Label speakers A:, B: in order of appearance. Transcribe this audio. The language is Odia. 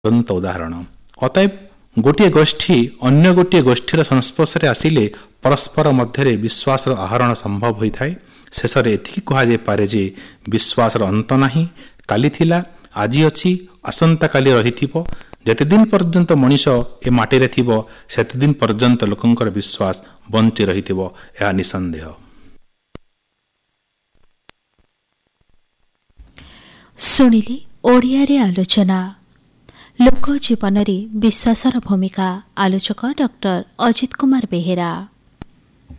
A: ଜ୍ୱଳନ୍ତ ଉଦାହରଣ। ଅତଏବ ଗୋଟିଏ ଗୋଷ୍ଠୀ ଅନ୍ୟ ଗୋଟିଏ ଗୋଷ୍ଠୀର ସଂସ୍ପର୍ଶରେ ଆସିଲେ ପରସ୍ପର ମଧ୍ୟରେ ବିଶ୍ୱାସର ଆହରଣ ସମ୍ଭବ ହୋଇଥାଏ। ଶେଷରେ ଏତିକି କୁହାଯାଇପାରେ ଯେ ବିଶ୍ୱାସର ଅନ୍ତ ନାହିଁ। କାଲି ଥିଲା, ଆଜି ଅଛି, ଆସନ୍ତାକାଲି ରହିଥିବ। ଯେତେଦିନ ପର୍ଯ୍ୟନ୍ତ ମଣିଷ ଏ ମାଟିରେ ଥିବ ସେତେଦିନ ପର୍ଯ୍ୟନ୍ତ ଲୋକଙ୍କର ବିଶ୍ୱାସ ବଞ୍ଚି ରହିଥିବ, ଏହା ନିଃସନ୍ଦେହ।
B: ଶୁଣିଲେ ଓଡ଼ିଆରେ ଆଲୋଚନା ଲୋକ ଜୀବନରେ ବିଶ୍ୱାସର ଭୂମିକା। ଆଲୋଚକ ଡକ୍ଟର ଅଜିତ କୁମାର ବେହେରା।